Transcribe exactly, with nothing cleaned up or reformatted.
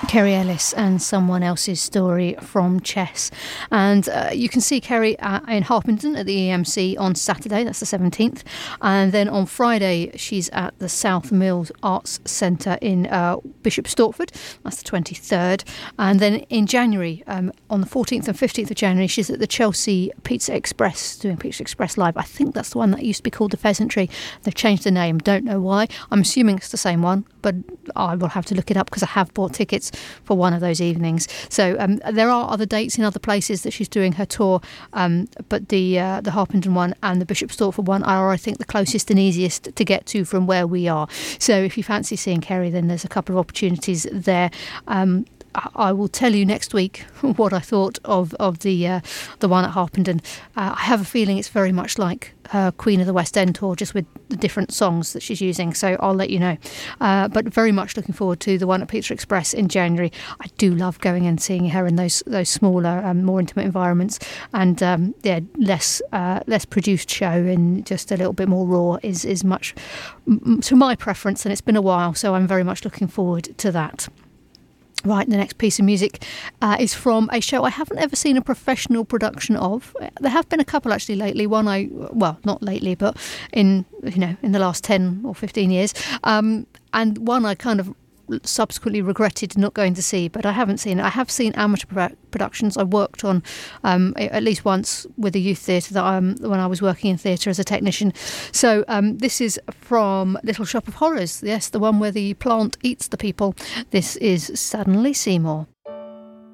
Kerry Ellis and Someone Else's Story from Chess. And uh, you can see Kerry uh, in Harpenden at the E M C on Saturday, that's the seventeenth. And then on Friday, she's at the South Mills Arts Centre in uh, Bishop Stortford, that's the twenty-third. And then in January, um, on the fourteenth and fifteenth of January, she's at the Chelsea Pizza Express, doing Pizza Express Live. I think that's the one that used to be called the Pheasantry. They've changed the name, don't know why. I'm assuming it's the same one, but I will have to look it up because I have bought tickets for one of those evenings. So um, there are other dates in other places that she's doing her tour, um, but the uh, the Harpenden one and the Bishop Stortford one are, I think, the closest and easiest to get to from where we are. So if you fancy seeing Kerry, then there's a couple of opportunities there. Um, I will tell you next week what I thought of of the uh, the one at Harpenden. Uh, I have a feeling it's very much like her Queen of the West End tour, just with the different songs that she's using. So I'll let you know. Uh, but very much looking forward to the one at Pizza Express in January. I do love going and seeing her in those those smaller, um, more intimate environments, and um, yeah, less uh, less produced show and just a little bit more raw is is much m- to my preference. And it's been a while, so I'm very much looking forward to that. Right, the next piece of music uh, is from a show I haven't ever seen a professional production of. There have been a couple actually lately. One I, well, not lately, but in you know in the last ten or fifteen years, um, and one I kind of subsequently regretted not going to see, but I haven't seen it. I have seen amateur pro- productions. I worked on um, at least once with a youth theatre that um, when I was working in theatre as a technician. So um, this is from Little Shop of Horrors. Yes, the one where the plant eats the people. This is Suddenly Seymour.